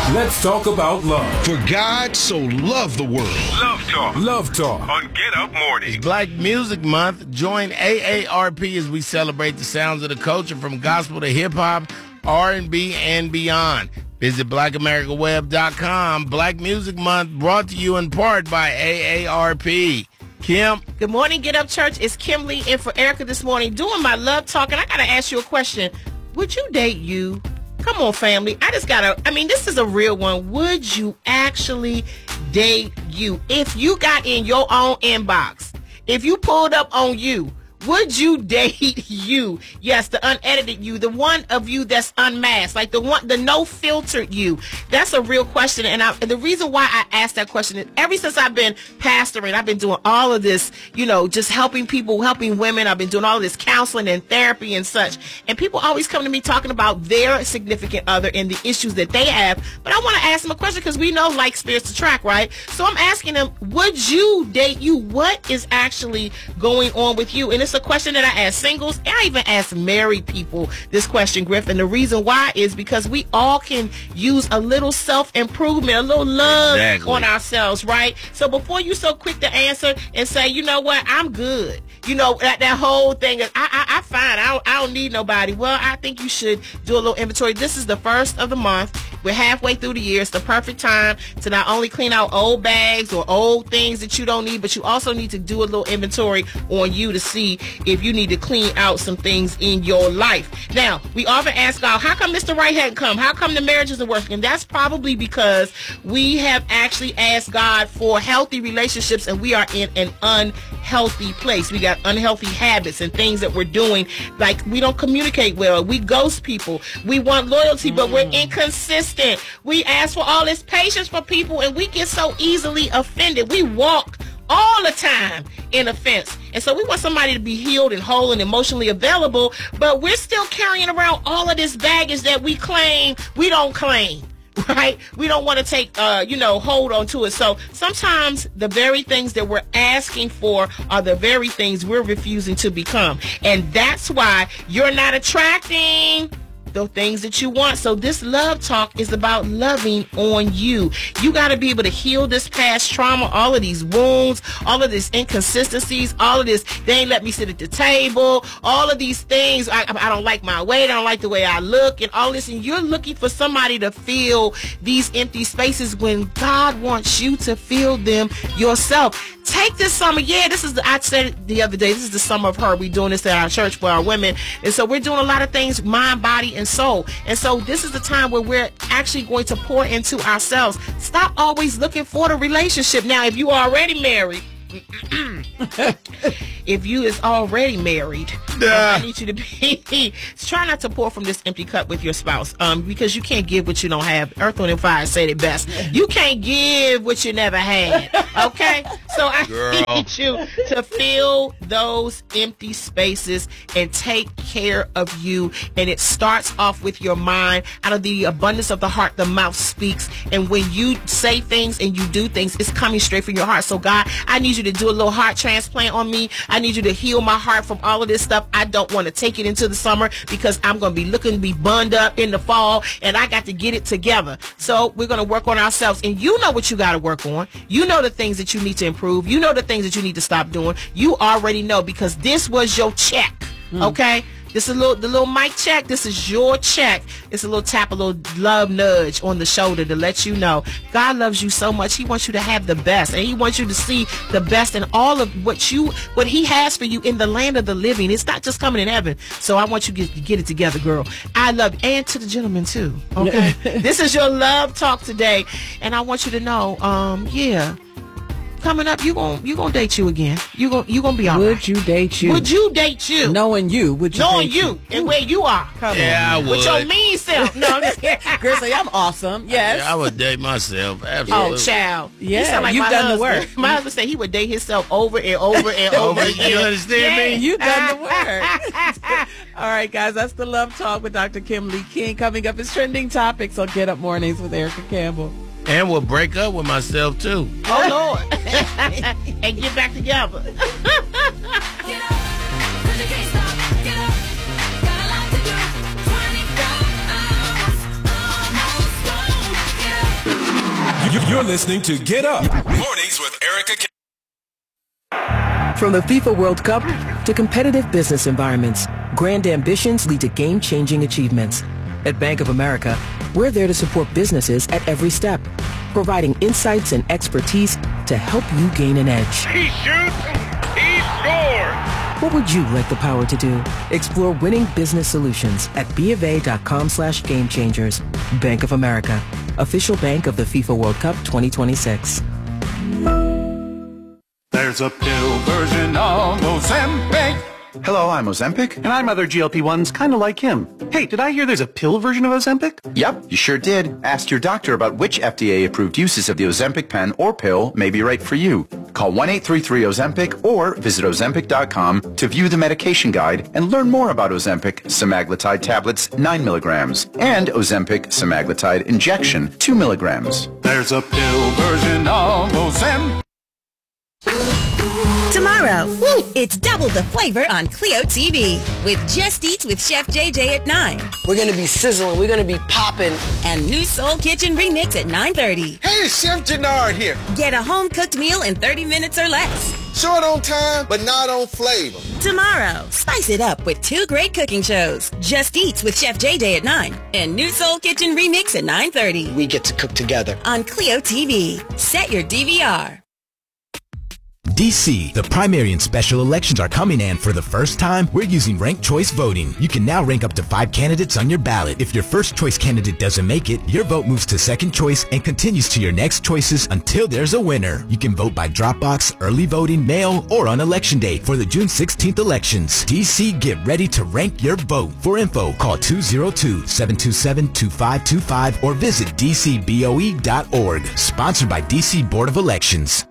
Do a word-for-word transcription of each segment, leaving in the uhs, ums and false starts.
Let's talk about love. For God so loved the world. Love Talk. Love Talk. On Get Up Morning. It's Black Music Month. Join A A R P as we celebrate the sounds of the culture from gospel to hip-hop, R and B, and beyond. Visit black america web dot com. Black Music Month brought to you in part by A A R P. Kim. Good morning, Get Up Church. It's Kim Lee in for Erica this morning doing my love talk. And I got to ask you a question. Would you date you? Come on, family. I just got to, I mean, this is a real one. Would you actually date you? If you got in your own inbox, if you pulled up on you, would you date you? Yes, the unedited you, the one of you that's unmasked, like the one, the no filtered you. That's a real question. And, I, and the reason why I asked that question is ever since I've been pastoring, I've been doing all of this, you know, just helping people, helping women. I've been doing all of this counseling and therapy and such. And people always come to me talking about their significant other and the issues that they have. But I want to ask them a question because we know like spirits attract, right? So I'm asking them, would you date you? What is actually going on with you? And it's a question that I ask singles, and I even ask married people this question, Griff. And the reason why is because we all can use a little self-improvement, a little love exactly. on ourselves, right? So before you so quick to answer and say, you know what, I'm good. You know, that, that whole thing is, I, I, I fine, I don't, I don't need nobody. Well, I think you should do a little inventory. This is the first of the month. We're halfway through the year. It's the perfect time to not only clean out old bags or old things that you don't need, but you also need to do a little inventory on you to see if you need to clean out some things in your life. Now, we often ask God, how come Mister Right hadn't come? How come the marriage isn't working? And that's probably because we have actually asked God for healthy relationships and we are in an unhealthy place. We got unhealthy habits and things that we're doing, like we don't communicate well. We ghost people. We want loyalty, but mm. we're inconsistent. We ask for all this patience for people and we get so easily offended. We walk all the time in offense. And so we want somebody to be healed and whole and emotionally available, but we're still carrying around all of this baggage that we claim we don't claim. Right? We don't want to take, uh, you know, hold on to it. So sometimes the very things that we're asking for are the very things we're refusing to become. And that's why you're not attracting the things that you want. So this love talk is about loving on you. You got to be able to heal this past trauma, all of these wounds, all of these inconsistencies, all of this, they ain't let me sit at the table, all of these things, I, I don't like my weight, I don't like the way I look, and all this, and you're looking for somebody to fill these empty spaces when God wants you to fill them yourself. Take this summer, yeah, this is, the, I said it the other day, this is the summer of her. We're doing this at our church for our women, and so we're doing a lot of things, mind, body, and soul. And so this is the time where we're actually going to pour into ourselves. Stop always looking for the relationship. Now, if you are already married, if you is already married, um, I need you to be try not to pour from this empty cup with your spouse, um, because you can't give what you don't have. Earth, Wind, and Fire said it best. You can't give what you never had. Okay, so I Girl. need you to fill those empty spaces and take care of you. And it starts off with your mind. Out of the abundance of the heart, the mouth speaks. And when you say things and you do things, it's coming straight from your heart. So God, I need you to do a little heart transplant on me. I need you to heal my heart from all of this stuff. I don't want to take it into the summer because I'm going to be looking to be bunned up in the fall and I got to get it together. So we're going to work on ourselves, and you know what you got to work on. You know the things that you need to improve. You know the things that you need to stop doing. You already know because this was your check. Mm. Okay? This is a little, the little mic check. This is your check. It's a little tap, a little love nudge on the shoulder to let you know God loves you so much. He wants you to have the best, and He wants you to see the best in all of what you, what He has for you in the land of the living. It's not just coming in heaven. So I want you to get, get it together, girl. I love you, and to the gentleman too. Okay, this is your love talk today, and I want you to know, um, yeah. Coming up, you gon' you gonna date you again. You gon' you gonna be all Would right. you date you? Would you date you? Knowing you, would you? Knowing date you, you and where you are. Come yeah, on. I would. With your mean self. No, I'm just kidding. Girl, say I'm awesome. Yes. Yeah, I would date myself. Absolutely. Oh, child. Yeah, you sound like you've my done husband. the work. My husband said he would date himself over and over and over again. You understand Yeah. me? You done the work. All right, guys, that's the Love Talk with Doctor Kim Lee King. Coming up is Trending Topics on Get Up Mornings with Erica Campbell. And we'll break up with myself, too. Oh, Lord. And get back together. Get up, 'cause you can't stop. Get up, got a lot to do. twenty-four hours, almost gone. Get up. You're listening to Get Up. Mornings with Erica K. From the FIFA World Cup to competitive business environments, grand ambitions lead to game-changing achievements. At Bank of America, we're there to support businesses at every step, providing insights and expertise to help you gain an edge. He shoots, he scores! What would you like the power to do? Explore winning business solutions at bofa.com slash game changers. Bank of America, official bank of the FIFA World Cup twenty twenty-six. There's a pill version of Ozempic. Hello, I'm Ozempic. And I'm other G L P ones kind of like him. Hey, did I hear there's a pill version of Ozempic? Yep, you sure did. Ask your doctor about which F D A-approved uses of the Ozempic pen or pill may be right for you. Call one eight three three Ozempic or visit Ozempic dot com to view the medication guide and learn more about Ozempic semaglutide tablets nine milligrams and Ozempic semaglutide injection two milligrams. There's a pill version of Ozempic. Tomorrow, it's double the flavor on Clio T V with Just Eats with Chef J J at nine. We're going to be sizzling. We're going to be popping. And New Soul Kitchen Remix at nine thirty. Hey, Chef Jannard here. Get a home-cooked meal in thirty minutes or less. Short on time, but not on flavor. Tomorrow, spice it up with two great cooking shows. Just Eats with Chef J J at nine and New Soul Kitchen Remix at nine thirty. We get to cook together. On Clio T V. Set your D V R. D C, the primary and special elections are coming, and for the first time, we're using ranked choice voting. You can now rank up to five candidates on your ballot. If your first choice candidate doesn't make it, your vote moves to second choice and continues to your next choices until there's a winner. You can vote by drop box, early voting, mail, or on election day for the June sixteenth elections. D C, get ready to rank your vote. For info, call two oh two, seven two seven, two five two five or visit d c b o e dot org. Sponsored by D C Board of Elections.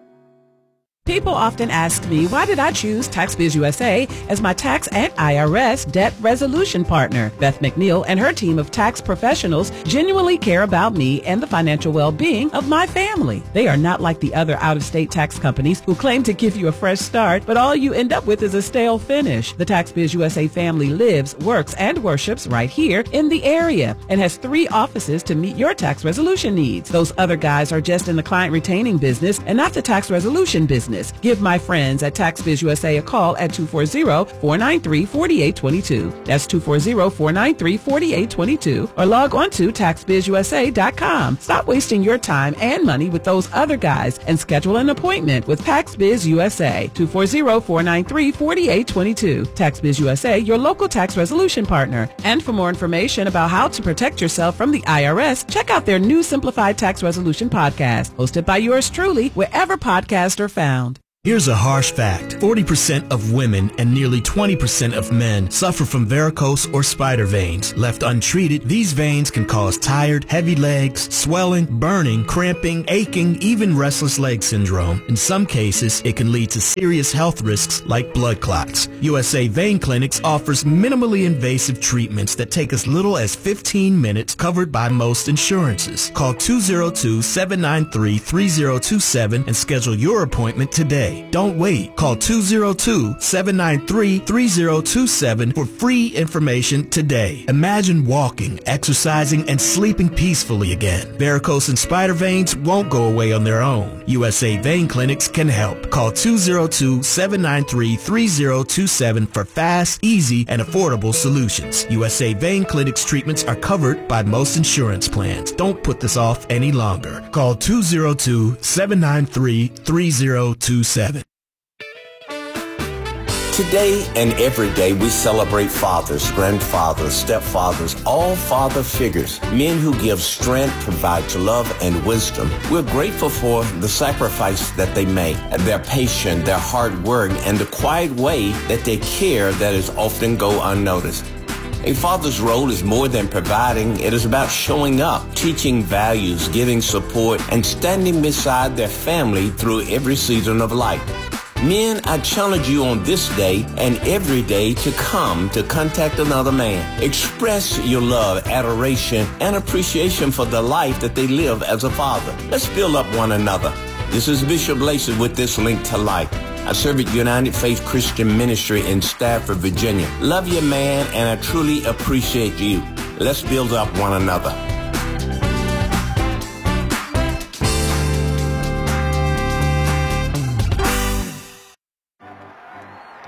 People often ask me, why did I choose TaxBiz U S A as my tax and I R S debt resolution partner? Beth McNeil and her team of tax professionals genuinely care about me and the financial well-being of my family. They are not like the other out-of-state tax companies who claim to give you a fresh start, but all you end up with is a stale finish. The TaxBiz U S A family lives, works, and worships right here in the area and has three offices to meet your tax resolution needs. Those other guys are just in the client retaining business and not the tax resolution business. Give my friends at TaxBiz U S A a call at two four zero, four nine three, four eight two two. That's two four zero, four nine three, four eight two two. Or log on to tax biz u s a dot com. Stop wasting your time and money with those other guys and schedule an appointment with TaxBiz U S A. two four zero, four nine three, four eight two two. TaxBiz U S A, your local tax resolution partner. And for more information about how to protect yourself from the I R S, check out their new Simplified Tax Resolution podcast, hosted by yours truly, wherever podcasts are found. Here's a harsh fact. forty percent of women and nearly twenty percent of men suffer from varicose or spider veins. Left untreated, these veins can cause tired, heavy legs, swelling, burning, cramping, aching, even restless leg syndrome. In some cases, it can lead to serious health risks like blood clots. U S A Vein Clinics offers minimally invasive treatments that take as little as fifteen minutes, covered by most insurances. Call two oh two, seven nine three, three oh two seven and schedule your appointment today. Don't wait. Call two oh two, seven nine three, three oh two seven for free information today. Imagine walking, exercising, and sleeping peacefully again. Varicose and spider veins won't go away on their own. U S A Vein Clinics can help. Call two oh two, seven nine three, three oh two seven for fast, easy, and affordable solutions. U S A Vein Clinics treatments are covered by most insurance plans. Don't put this off any longer. Call two oh two, seven nine three, three oh two seven. Today and every day we celebrate fathers, grandfathers, stepfathers, all father figures, men who give strength, provide love and wisdom. We're grateful for the sacrifice that they make, their patience, their hard work, and the quiet way that they care that is often go unnoticed. A father's role is more than providing. It is about showing up, teaching values, giving support, and standing beside their family through every season of life. Men, I challenge you on this day and every day to come to contact another man. Express your love, adoration, and appreciation for the life that they live as a father. Let's build up one another. This is Bishop Lacey with this link to life. I serve at United Faith Christian Ministry in Stafford, Virginia. Love you, man, and I truly appreciate you. Let's build up one another.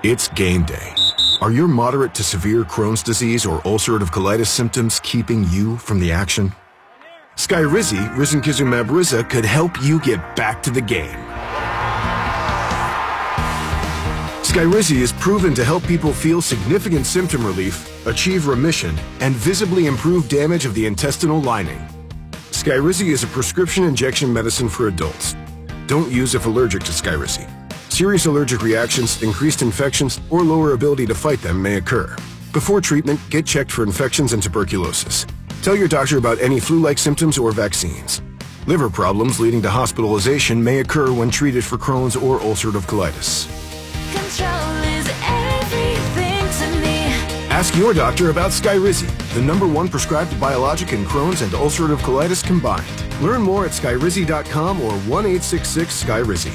It's game day. Are your moderate to severe Crohn's disease or ulcerative colitis symptoms keeping you from the action? Skyrizi, risankizumab Riza, could help you get back to the game. Skyrizi is proven to help people feel significant symptom relief, achieve remission, and visibly improve damage of the intestinal lining. Skyrizi is a prescription injection medicine for adults. Don't use if allergic to Skyrizi. Serious allergic reactions, increased infections, or lower ability to fight them may occur. Before treatment, get checked for infections and tuberculosis. Tell your doctor about any flu-like symptoms or vaccines. Liver problems leading to hospitalization may occur when treated for Crohn's or ulcerative colitis. Control is everything to me. Ask your doctor about Skyrizi, the number one prescribed biologic in Crohn's and ulcerative colitis combined. Learn more at skyrizi dot com or one eight six six Skyrizi.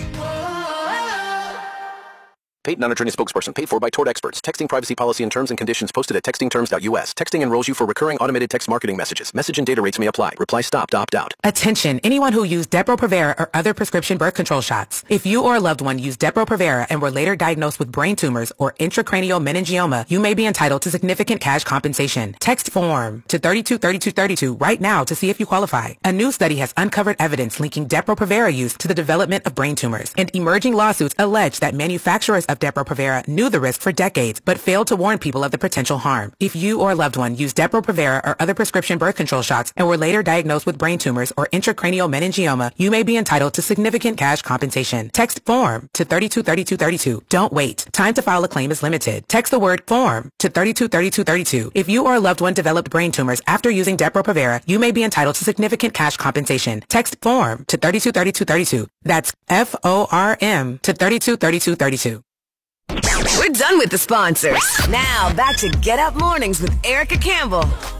Paid non-attorney spokesperson paid for by Tort Experts. Texting privacy policy and terms and conditions posted at texting terms dot U S. Texting enrolls you for recurring automated text marketing messages. Message and data rates may apply. Reply stop to opt out. Attention, anyone who used Depo-Provera or other prescription birth control shots. If you or a loved one used Depo-Provera and were later diagnosed with brain tumors or intracranial meningioma, you may be entitled to significant cash compensation. Text FORM to thirty-two thirty-two thirty-two right now to see if you qualify. A new study has uncovered evidence linking Depo-Provera use to the development of brain tumors, and emerging lawsuits allege that manufacturers of Depo-Provera knew the risk for decades, but failed to warn people of the potential harm. If you or a loved one used Depo-Provera or other prescription birth control shots and were later diagnosed with brain tumors or intracranial meningioma, you may be entitled to significant cash compensation. Text FORM to thirty-two thirty-two thirty-two. Don't wait. Time to file a claim is limited. Text the word FORM to thirty-two thirty-two thirty-two. If you or a loved one developed brain tumors after using Depo-Provera, you may be entitled to significant cash compensation. Text FORM to thirty-two thirty-two thirty-two. That's F O R M to thirty-two thirty-two thirty-two. We're done with the sponsors. Now back to Get Up Mornings with Erica Campbell